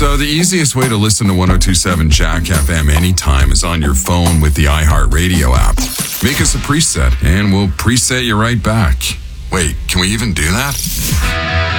So the easiest way to listen to 102.7 Jack FM anytime is on your phone with the iHeartRadio app. Make us a preset and we'll preset you right back. Wait, can we even do that?